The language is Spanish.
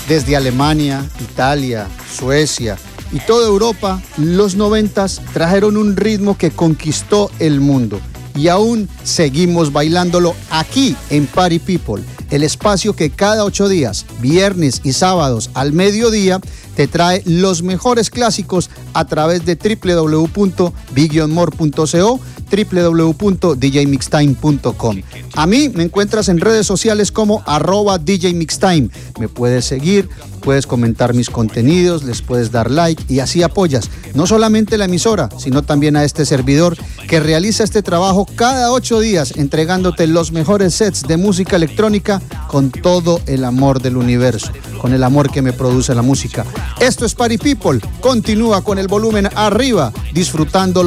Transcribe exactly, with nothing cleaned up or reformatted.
Desde Alemania, Italia, Suecia y toda Europa, los noventas trajeron un ritmo que conquistó el mundo. Y aún seguimos bailándolo aquí en Party People, el espacio que cada ocho días, viernes y sábados al mediodía, te trae los mejores clásicos a través de doble u doble u doble u punto big more punto co, doble u doble u doble u punto d j mixtime punto com. A mí me encuentras en redes sociales como arroba D J Mixtime. Me puedes seguir, puedes comentar mis contenidos, les puedes dar like y así apoyas no solamente la emisora, sino también a este servidor que realiza este trabajo cada ocho días entregándote los mejores sets de música electrónica con todo el amor del universo, con el amor que me produce la música. Esto es Party People, continúa con el volumen arriba, disfrutando